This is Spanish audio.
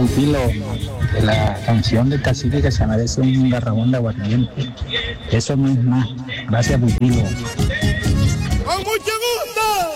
Butilo, de la canción del cacique que se merece un garrabón de aguardiente. Eso no es más. Gracias, Butilo.